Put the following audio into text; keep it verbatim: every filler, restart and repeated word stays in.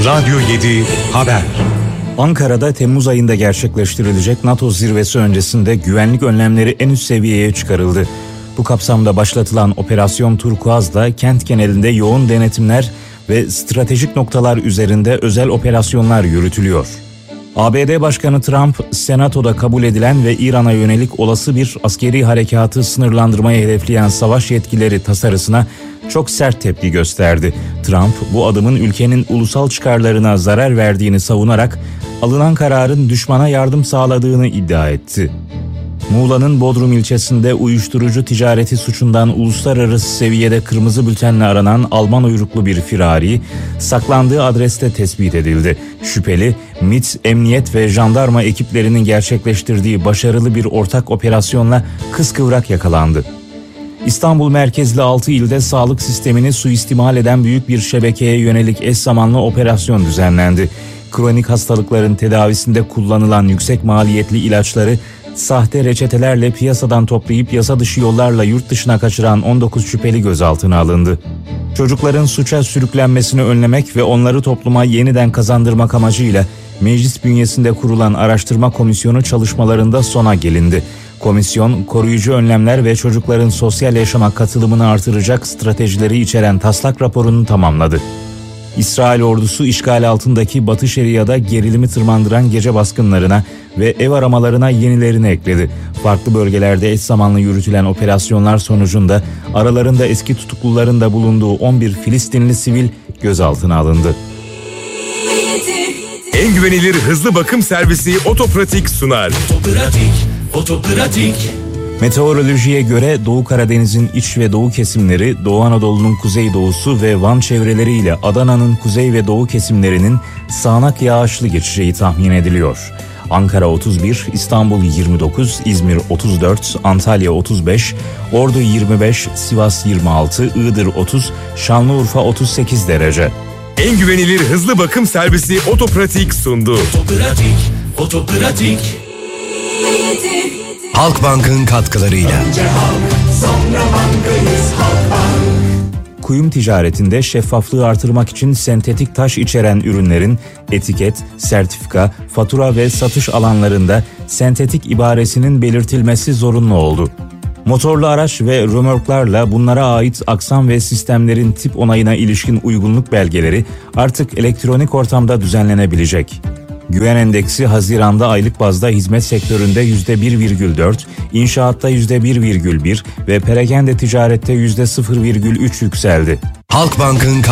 Radyo yedi Haber. Ankara'da Temmuz ayında gerçekleştirilecek NATO zirvesi öncesinde güvenlik önlemleri en üst seviyeye çıkarıldı. Bu kapsamda başlatılan Operasyon Turkuaz'da kent genelinde yoğun denetimler ve stratejik noktalar üzerinde özel operasyonlar yürütülüyor. A B D Başkanı Trump, Senato'da kabul edilen ve İran'a yönelik olası bir askeri harekatı sınırlandırmayı hedefleyen savaş yetkileri tasarısına çok sert tepki gösterdi. Trump, bu adımın ülkenin ulusal çıkarlarına zarar verdiğini savunarak alınan kararın düşmana yardım sağladığını iddia etti. Muğla'nın Bodrum ilçesinde uyuşturucu ticareti suçundan uluslararası seviyede kırmızı bültenle aranan Alman uyruklu bir firari, saklandığı adreste tespit edildi. Şüpheli, M İ T, emniyet ve jandarma ekiplerinin gerçekleştirdiği başarılı bir ortak operasyonla kıskıvrak yakalandı. İstanbul merkezli altı ilde sağlık sistemini suistimal eden büyük bir şebekeye yönelik eş zamanlı operasyon düzenlendi. Kronik hastalıkların tedavisinde kullanılan yüksek maliyetli ilaçları sahte reçetelerle piyasadan toplayıp yasa dışı yollarla yurt dışına kaçıran on dokuz şüpheli gözaltına alındı. Çocukların suça sürüklenmesini önlemek ve onları topluma yeniden kazandırmak amacıyla meclis bünyesinde kurulan araştırma komisyonu çalışmalarında sona gelindi. Komisyon, koruyucu önlemler ve çocukların sosyal yaşama katılımını artıracak stratejileri içeren taslak raporunu tamamladı. İsrail ordusu işgal altındaki Batı Şeria'da gerilimi tırmandıran gece baskınlarına ve ev aramalarına yenilerini ekledi. Farklı bölgelerde eş zamanlı yürütülen operasyonlar sonucunda aralarında eski tutukluların da bulunduğu on bir Filistinli sivil gözaltına alındı. En güvenilir hızlı bakım servisi Otopratik sunar. Otopratik, Otopratik. Meteorolojiye göre Doğu Karadeniz'in iç ve doğu kesimleri, Doğu Anadolu'nun kuzeydoğusu ve Van çevreleriyle Adana'nın kuzey ve doğu kesimlerinin sağanak yağışlı geçeceği tahmin ediliyor. Ankara otuz bir, İstanbul yirmi dokuz, İzmir otuz dört, Antalya otuz beş, Ordu yirmi beş, Sivas yirmi altı, Iğdır otuz, Şanlıurfa otuz sekiz derece. En güvenilir hızlı bakım servisi Otopratik sundu. Otopratik, Otopratik. Halkbank'ın katkılarıyla. Önce halk, sonra bankayız, Halkbank. Kuyum ticaretinde şeffaflığı artırmak için sentetik taş içeren ürünlerin etiket, sertifika, fatura ve satış alanlarında sentetik ibaresinin belirtilmesi zorunlu oldu. Motorlu araç ve römorklarla bunlara ait aksam ve sistemlerin tip onayına ilişkin uygunluk belgeleri artık elektronik ortamda düzenlenebilecek. Güven endeksi Haziran'da aylık bazda hizmet sektöründe yüzde bir virgül dört, inşaatta yüzde bir virgül bir ve perakende ticarette yüzde sıfır virgül üç yükseldi. Halkbank'ın